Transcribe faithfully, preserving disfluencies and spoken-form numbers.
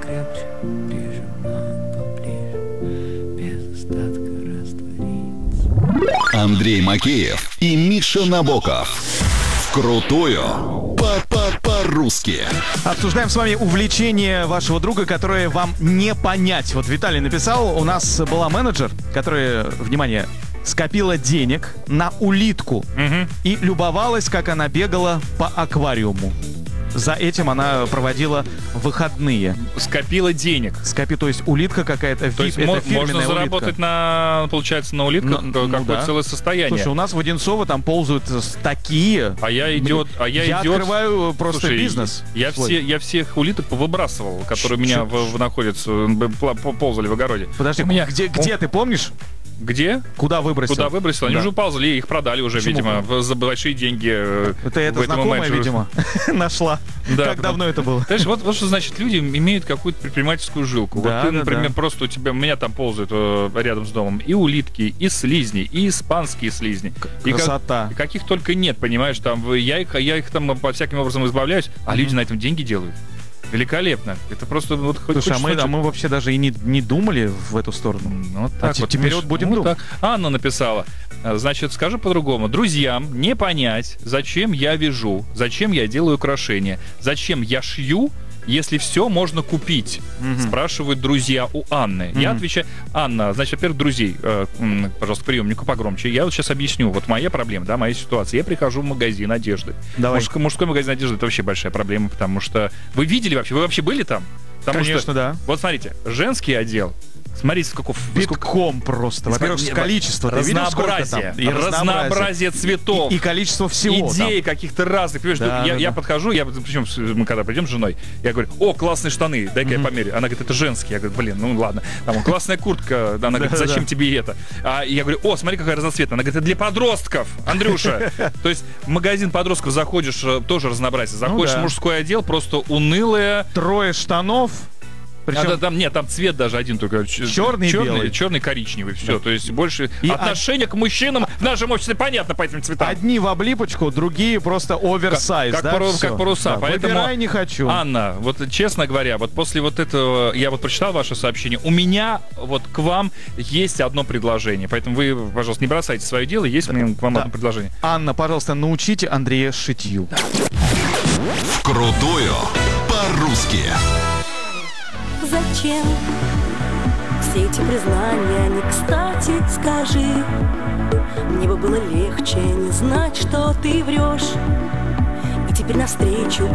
крепче, прижимал поближе, без остатка раствориться. Андрей Макеев и Миша Набоков. Вкрутую по-по-по-русски. Обсуждаем с вами увлечение вашего друга, которое вам не понять. Вот Виталий написал, у нас была менеджер, которая, внимание, скопила денег на улитку Мгм. и любовалась, как она бегала по аквариуму. За этим она проводила выходные. Скопила денег. Скопи, то есть улитка какая-то, То есть это мо- фирменная можно заработать улитка. на, получается, на улитках Ну, какое ну да. целое состояние. Слушай, у нас в Одинцово там ползают с- такие. А я идет, а я, Я идет. открываю просто Слушай, бизнес. Я свой. все, я всех улиток повыбрасывал, которые у Чё- меня в, в находятся, б- пла- по- ползали в огороде. Подожди, У меня- где, где О, ты помнишь? Где? Куда выбросил? Куда выбросил? Они Да. уже уползли, их продали уже, Почему? видимо, в- за большие деньги. э, Это эта в этому знакомая, менеджеру. видимо, нашла. Да, Как да. давно это было? Знаешь, вот, вот что значит, люди имеют какую-то предпринимательскую жилку. Да, вот ты, да, например, да. просто у тебя, у меня там ползают э, рядом с домом и улитки, и слизни, и испанские слизни. И как- Красота. и каких только нет, понимаешь, там в- я их, я их там по всяким образом избавляюсь, а люди на этом деньги делают. Великолепно. Это просто вот хоть Слушай, а хоть мы, что-то- а мы вообще даже и не, не думали в эту сторону. Ну, вот А так те- вот, теперь Миш, вот будем ну, думать. так. Анна написала. э, Значит, скажу по-другому. Друзьям не понять, зачем я вяжу, зачем я делаю украшения, зачем я шью, если все можно купить, Мгм. спрашивают друзья у Анны. Я Мгм. отвечаю, Анна, значит, во-первых, друзей, э, м, пожалуйста, к приемнику погромче. Я вот сейчас объясню, вот моя проблема, да, моя ситуация. Я прихожу в магазин одежды. Давай. Мужской, мужской магазин одежды — это вообще большая проблема, потому что вы видели вообще, вы вообще были там? Потому Конечно, что, да. вот смотрите, женский отдел, смотрите, сколько... сколько- Битком просто. Во-первых, Смотри, количество. Ты видел, сколько разнообразие, там? И разнообразие цветов, И, и количество всего там. идей каких-то разных. Понимаешь, Да, я, да, я да. подхожу, я, причем мы когда придем с женой, я говорю, о, классные штаны, дай-ка я померю. Она говорит, это женские. Я говорю, блин, ну ладно. Там, классная куртка. Она говорит, Да, зачем да. тебе это? А я говорю, о, смотри, какая разноцветная. Она говорит, это для подростков, Андрюша. То есть в магазин подростков заходишь, э, тоже разнообразие. Заходишь да. в мужской отдел, просто унылое. Трое штанов. А, Причем да, там нет, там цвет даже один только. ч- Черный и черный, белый. черный, коричневый, все. То есть больше И отношение к мужчинам в нашем обществе понятно по этим цветам. одни в облипочку, другие просто оверсайз. как да, пару- всё. как паруса, Да, поэтому- Выбирай не хочу. Анна, вот честно говоря, вот после вот этого, я вот прочитал ваше сообщение, у меня вот к вам есть одно предложение, поэтому вы, пожалуйста, не бросайте свое дело, есть у меня к вам Да. одно предложение. Анна, пожалуйста, научите Андрея шитью. Вкрутую по-русски. Зачем все эти признания не кстати, скажи. Мне бы было легче не знать, что ты врешь. И теперь навстречу